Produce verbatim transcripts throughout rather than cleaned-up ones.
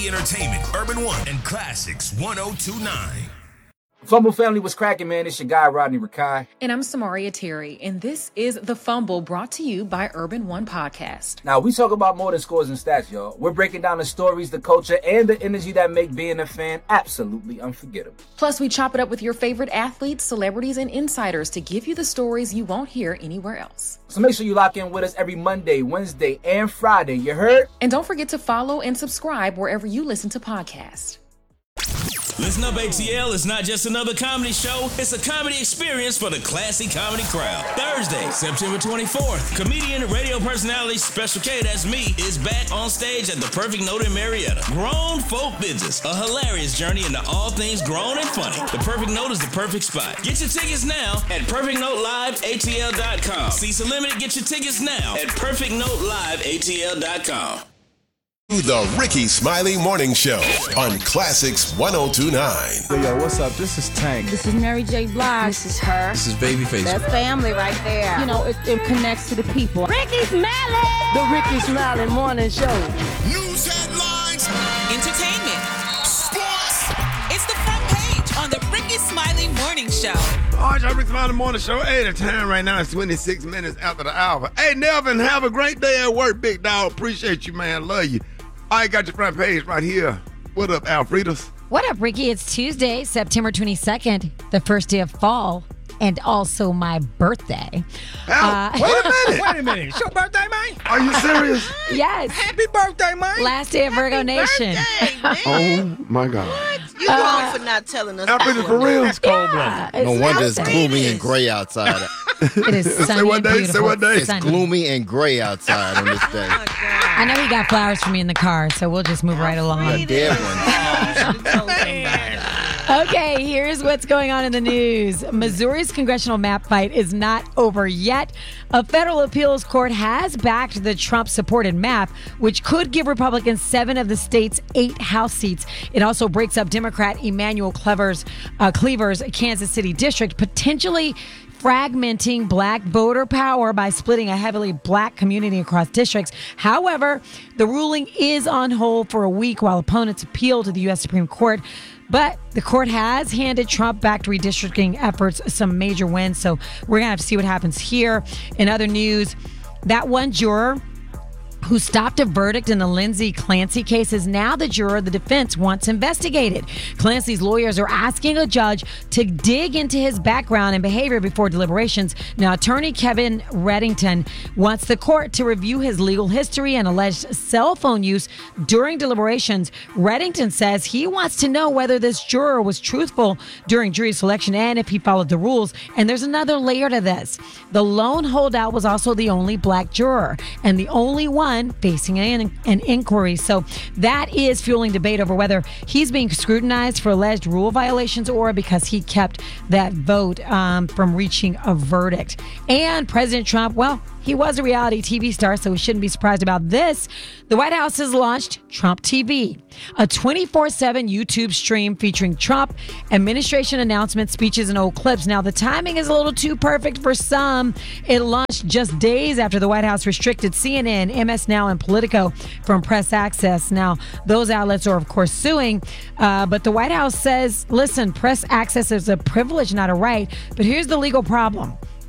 Family Entertainment, Urban One, and Classics one oh two point nine. Fumble family was cracking, man. It's your guy, Rodney Rakai. And I'm Samaria Terry, and this is The Fumble, brought to you by Urban One Podcast. Now, we talk about more than scores and stats, y'all. We're breaking down the stories, the culture, and the energy that make being a fan absolutely unforgettable. Plus, we chop it up with your favorite athletes, celebrities, and insiders to give you the stories you won't hear anywhere else. So make sure you lock in with us every Monday, Wednesday, and Friday. You heard? And don't forget to follow and subscribe wherever you listen to podcasts. Listen up, A T L. It's not just another comedy show. It's a comedy experience for the classy comedy crowd. Thursday, September twenty-fourth, comedian and radio personality Special K, that's me, is back on stage at the Perfect Note in Marietta. Grown Folk Business, a hilarious journey into all things grown and funny. The Perfect Note is the perfect spot. Get your tickets now at perfect note live A T L dot com. Seats are limited. Get your tickets now at perfect note live A T L dot com. The Ricky Smiley Morning Show on Classics one oh two point nine. Yo, yo, what's up? This is Tank. This is Mary J. Blige. This is her. This is Babyface. That's family right there. You know, it, it connects to the people. Ricky Smiley! The Ricky Smiley Morning Show. News headlines. Entertainment. Sports. It's the front page on the Ricky Smiley Morning Show. All right, y'all, Ricky Smiley Morning Show. Hey, the time right now is twenty-six minutes after the hour. Hey, Nelvin, have a great day at work, big dog. Appreciate you, man. Love you. I got your front page right here. What up, Alfredas? What up, Ricky? It's Tuesday, September twenty-second, the first day of fall, and also my birthday. Al, uh, wait a minute. Wait a minute. It's your birthday, man? Are you serious? Yes. Happy birthday, man. Last day of Virgo Happy Nation. Birthday, man. Oh, my God. What? You Uh, wrong for not telling us. Alfredas, for real? That's cold-blooded. Yeah, No wonder it's Saturday. gloomy and gray outside. It is sunny Say what and day, say beautiful. what day. It's Sunny. gloomy and gray outside on this day. Oh, God. I know he got flowers for me in the car, so we'll just move right along. A dead one. Oh, should've told somebody. Okay, here's what's going on in the news. Missouri's congressional map fight is not over yet. A federal appeals court has backed the Trump-supported map, which could give Republicans seven of the state's eight House seats. It also breaks up Democrat Emmanuel Cleaver's, uh, Cleaver's Kansas City district, potentially fragmenting black voter power by splitting a heavily black community across districts. However, the ruling is on hold for a week while opponents appeal to the U S Supreme Court. But the court has handed Trump-backed redistricting efforts some major wins, so we're going to have to see what happens here. In other news, that one juror who stopped a verdict in the Lindsay Clancy case is now the juror the defense wants investigated. Clancy's lawyers are asking a judge to dig into his background and behavior before deliberations. Now, attorney Kevin Reddington wants the court to review his legal history and alleged cell phone use during deliberations. Reddington says he wants to know whether this juror was truthful during jury selection and if he followed the rules. And there's another layer to this. The lone holdout was also the only black juror and the only one facing an, an inquiry. So that is fueling debate over whether he's being scrutinized for alleged rule violations or because he kept that vote um, from reaching a verdict. And President Trump, well, he was a reality T V star, so we shouldn't be surprised about this. The White House has launched Trump T V, a twenty-four seven YouTube stream featuring Trump, administration announcements, speeches, and old clips. Now, the timing is a little too perfect for some. It launched just days after the White House restricted C N N, M S Now, and Politico from press access. Now, those outlets are, of course, suing, uh, but the White House says, listen, press access is a privilege, not a right. But here's the legal problem.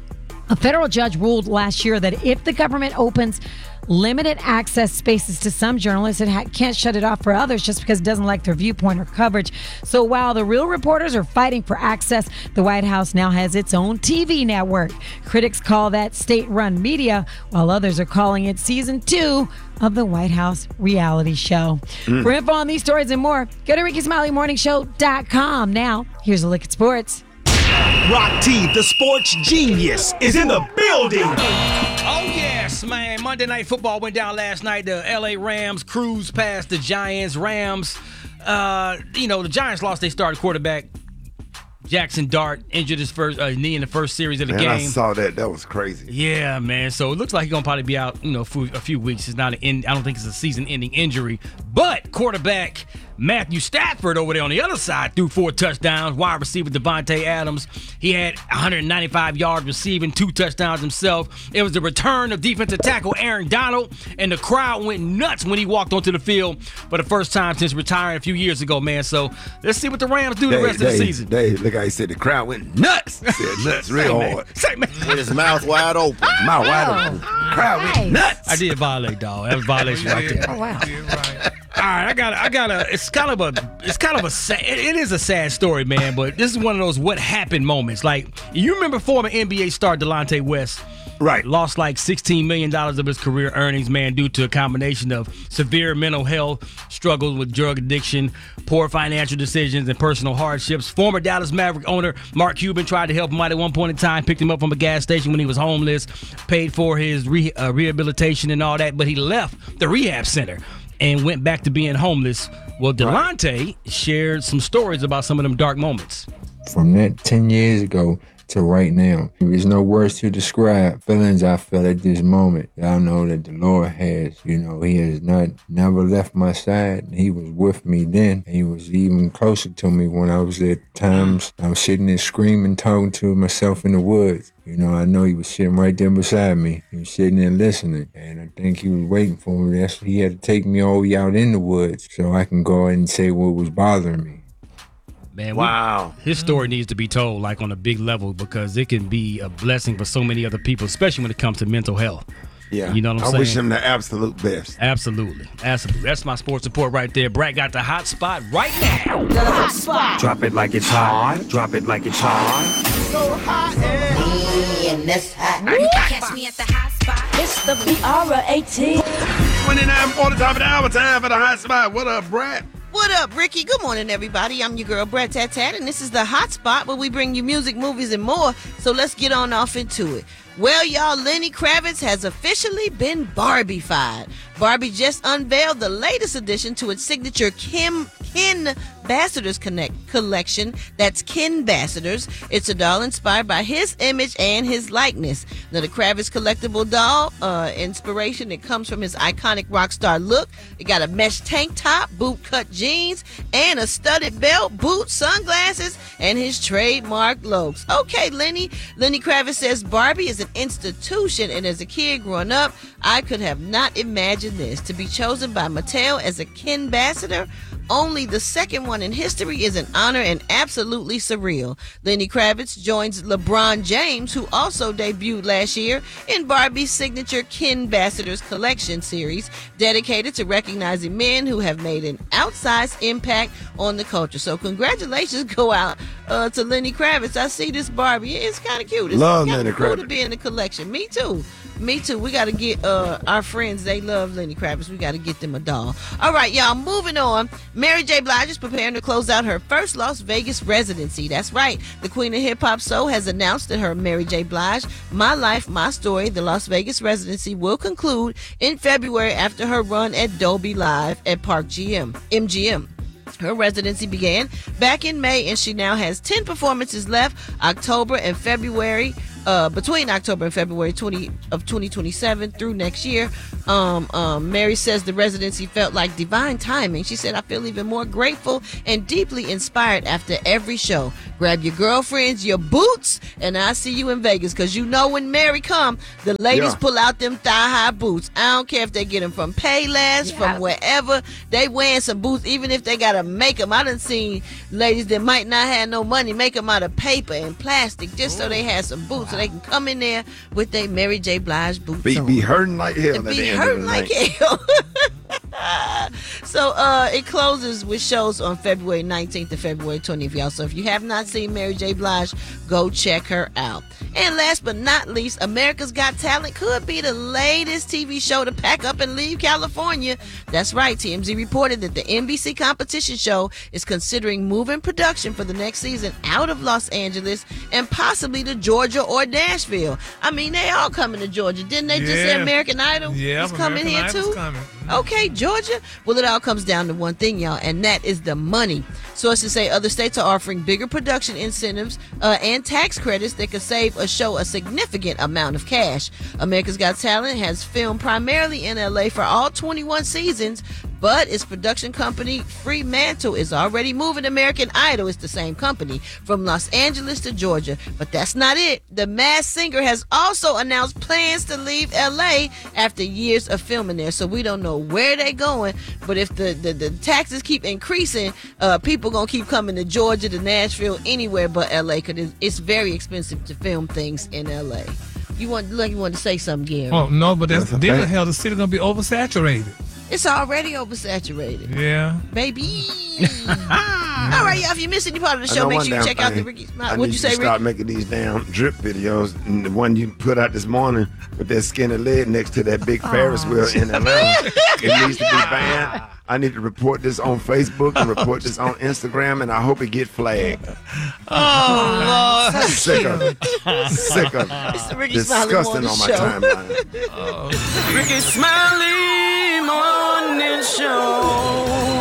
A federal judge ruled last year that if the government opens limited access spaces to some journalists, it ha- can't shut it off for others just because it doesn't like their viewpoint or coverage. So while the real reporters are fighting for access, the White House now has its own T V network. Critics call that state-run media, while others are calling it season two of the White House reality show. Mm. For info on these stories and more, go to Ricky Smiley Morning Show dot com. Now, here's a look at sports. Rock T, the sports genius, is in the building. Oh, yes, man. Monday Night Football went down last night. The L A Rams cruised past the Giants. Rams, uh, you know, the Giants lost their starting quarterback. Jackson Dart injured his first uh, knee in the first series of the man, game. I saw that. That was crazy. Yeah, man. So it looks like he's going to probably be out, you know, for a few weeks. It's not an end, I don't think it's a season-ending injury. But quarterback Matthew Stafford over there on the other side threw four touchdowns. Wide receiver Devontae Adams, he had one hundred ninety-five yards receiving, two touchdowns himself. It was the return of defensive tackle Aaron Donald, and the crowd went nuts when he walked onto the field for the first time since retiring a few years ago, man. So let's see what the Rams do Dave, the rest Dave, of the season. Dave, look how he said the crowd went nuts. He said nuts real Say, hard. Say, man. With his mouth wide open. Mouth wide open. Crowd went nuts. I did violate, dog. That was violation right there. Oh, wow. All right, I got, I got a. It's kind of a, it's kind of a sad. It, it is a sad story, man. But this is one of those what happened moments. Like, you remember former N B A star Delonte West, right? Lost like sixteen million dollars of his career earnings, man, due to a combination of severe mental health struggles with drug addiction, poor financial decisions, and personal hardships. Former Dallas Maverick owner Mark Cuban tried to help him out at one point in time, picked him up from a gas station when he was homeless, paid for his re, uh, rehabilitation and all that, but he left the rehab center and went back to being homeless. Well, Delonte right. shared some stories about some of them dark moments. From that ten years ago to right now, there's no words to describe feelings I felt at this moment. I know that the Lord has, you know, he has not never left my side. He was with me then. He was even closer to me when I was at times. I was sitting there screaming, talking to myself in the woods. You know, I know he was sitting right there beside me. He was sitting there listening, and I think he was waiting for me. That's he had to take me all the way out in the woods so I can go ahead and say what was bothering me. Man, wow. We, his story needs to be told like on a big level because it can be a blessing for so many other people, especially when it comes to mental health. Yeah. You know what I'm I saying? wish him the absolute best. Absolutely. Absolutely. That's my sports report right there. Brad got the hot spot right now. The hot spot. Drop it like it's hot. Drop it like it's hot. So hot. Me and this hot. Catch me at the hot spot. It's the B R A T. twenty-nine forty top of the hour, time for the hot spot. What up, Brad? What up, Ricky? Good morning, everybody. I'm your girl, Brad Tat Tat, and this is the hot spot where we bring you music, movies, and more. So let's get on off into it. Well, y'all, Lenny Kravitz has officially been Barbie-fied. Barbie just unveiled the latest addition to its signature Kim Kin Ambassadors Connect collection. That's Kin Ambassadors. It's a doll inspired by his image and his likeness. Now, the Kravitz collectible doll uh, inspiration, it comes from his iconic rock star look. It got a mesh tank top, boot cut jeans, and a studded belt, boots, sunglasses, and his trademark looks. Okay, Lenny. Lenny Kravitz says Barbie is an institution, and as a kid growing up, I could have not imagined this. To be chosen by Mattel as a Kin ambassador, only the second one in history, is an honor and absolutely surreal. Lenny Kravitz joins LeBron James, who also debuted last year in Barbie's signature Kin Ambassadors collection series, dedicated to recognizing men who have made an outsized impact on the culture. So congratulations go out uh, to Lenny Kravitz. I see this Barbie. It's kind of cute. It's Love kinda Lenny cool Kravitz. to be in the collection. Me too. Me too. We got to get uh, our friends. They love Lenny Kravitz. We got to get them a doll. All right, y'all. Moving on. Mary J. Blige is preparing to close out her first Las Vegas residency. That's right. The Queen of Hip Hop Soul has announced that her Mary J. Blige, My Life, My Story, the Las Vegas residency will conclude in February after her run at Dolby Live at Park G M M G M. Her residency began back in May, and she now has ten performances left, October and February, uh, between October and February twenty of twenty twenty-seven through next year. Um, um, Mary says the residency felt like divine timing. She said, I feel even more grateful and deeply inspired after every show. Grab your girlfriends, your boots, and I'll see you in Vegas, because you know when Mary come, the ladies Yeah. pull out them thigh-high boots. I don't care if they get them from Payless, Yeah. from wherever. They wearing some boots, even if they got to make them. I done seen ladies that might not have no money make them out of paper and plastic just so they had some boots so they can come in there with their Mary J. Blige boots Be, on. be hurting like hell. And at be the end of hurting the like night. hell. So uh, it closes with shows on February nineteenth to February twentieth, y'all. So if you have not seen Mary J. Blige, go check her out. And last but not least, America's Got Talent could be the latest T V show to pack up and leave California. That's right. T M Z reported that the N B C competition show is considering moving production for the next season out of Los Angeles and possibly to Georgia or Nashville. I mean, they all coming to Georgia. Didn't they just say Yeah. American Idol? Yeah, It's coming American here Idol's too. coming. Okay, Georgia. Well, it all comes down to one thing, y'all, and that is the money. Sources say other states are offering bigger production incentives uh, and tax credits that could save a show a significant amount of cash. America's Got Talent has filmed primarily in L A for all twenty-one seasons, But its production company, Fremantle, is already moving American Idol. It's the same company from Los Angeles to Georgia. But that's not it. The Masked Singer has also announced plans to leave L A after years of filming there. So we don't know where they're going. But if the, the, the taxes keep increasing, uh, people going to keep coming to Georgia, to Nashville, anywhere but L A, because it's very expensive to film things in L A. You want, like you want to say something, Gary? Oh, no, but that's, then the hell, the city going to be oversaturated. It's already oversaturated. Yeah. Baby. All right, y'all. If you missed any part of the show, make sure you check out the Ricky Smiley. What'd you say, Rick? Start Rick? making these damn drip videos. And the one you put out this morning with that skinny leg next to that big Ferris wheel in Atlanta, it needs to be banned. I need to report this on Facebook and report this on Instagram, and I hope it get flagged. Oh, Lord. Sick of it. Sick of it. It's the Ricky Smiley Disgusting Morning on my Show. timeline. Oh. Ricky Smiley Morning Show.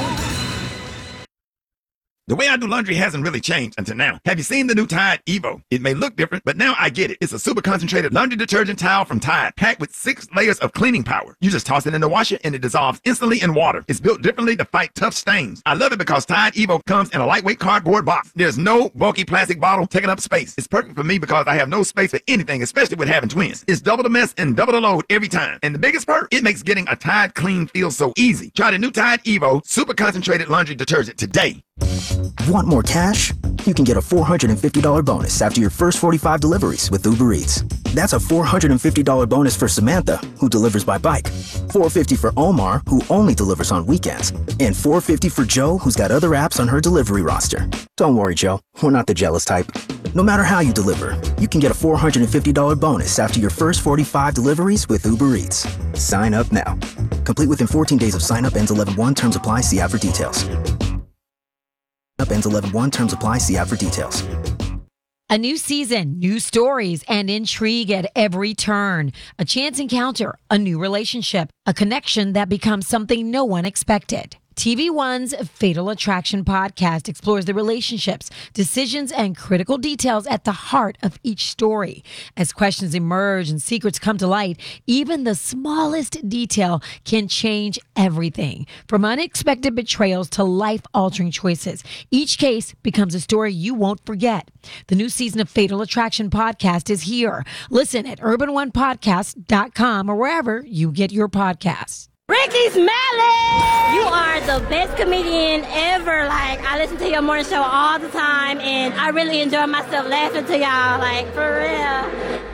The way I do laundry hasn't really changed until now. Have you seen the new Tide Evo? It may look different, but now I get it. It's a super concentrated laundry detergent towel from Tide, packed with six layers of cleaning power. You just toss it in the washer and it dissolves instantly in water. It's built differently to fight tough stains. I love it because Tide Evo comes in a lightweight cardboard box. There's no bulky plastic bottle taking up space. It's perfect for me because I have no space for anything, especially with having twins. It's double the mess and double the load every time. And the biggest perk, it makes getting a Tide clean feel so easy. Try the new Tide Evo super concentrated laundry detergent today. Want more cash? You can get a four hundred fifty dollars bonus after your first forty-five deliveries with Uber Eats. That's a four hundred fifty dollars bonus for Samantha, who delivers by bike, four hundred fifty dollars for Omar, who only delivers on weekends, and four hundred fifty dollars for Joe, who's got other apps on her delivery roster. Don't worry, Joe. We're not the jealous type. No matter how you deliver, you can get a four hundred fifty dollars bonus after your first forty-five deliveries with Uber Eats. Sign up now. Complete within fourteen days of sign up. Ends eleven one. Terms apply. See app for details. Up ends eleven one. Terms apply. See app for details. A new season, new stories, and intrigue at every turn. A chance encounter, a new relationship, a connection that becomes something no one expected. T V One's Fatal Attraction podcast explores the relationships, decisions, and critical details at the heart of each story. As questions emerge and secrets come to light, even the smallest detail can change everything. From unexpected betrayals to life-altering choices, each case becomes a story you won't forget. The new season of Fatal Attraction podcast is here. Listen at urban one podcast dot com or wherever you get your podcasts. Ricky Smiley! You are the best comedian ever. Like, I listen to your morning show all the time, and I really enjoy myself laughing to y'all, like, for real.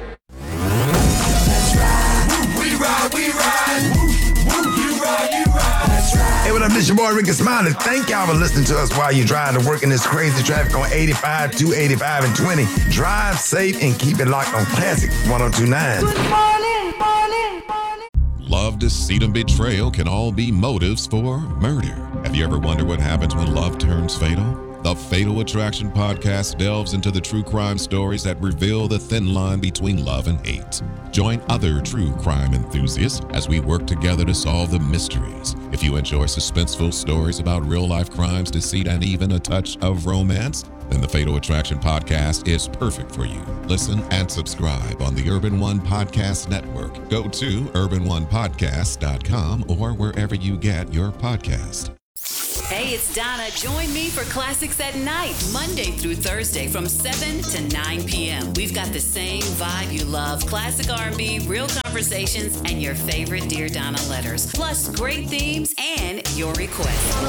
That's right. We ride, we ride. Woo, woo, you ride, you ride. That's right. Hey, what up, this your boy Ricky Smiley. Thank y'all for listening to us while you're driving to work in this crazy traffic on eighty-five, two eighty-five, and twenty. Drive safe and keep it locked on Classic one oh two nine. Good morning, morning, morning. Love, deceit, and betrayal can all be motives for murder. Have you ever wondered what happens when love turns fatal? The Fatal Attraction podcast delves into the true crime stories that reveal the thin line between love and hate. Join other true crime enthusiasts as we work together to solve the mysteries. If you enjoy suspenseful stories about real-life crimes, deceit, and even a touch of romance, then the Fatal Attraction podcast is perfect for you. Listen and subscribe on the Urban One Podcast Network. Go to urban one podcast dot com or wherever you get your podcast. Hey, it's Donna. Join me for Classics at Night, Monday through Thursday from seven to nine p.m. We've got the same vibe you love, classic R and B, real conversations, and your favorite Dear Donna letters, plus great themes and your requests.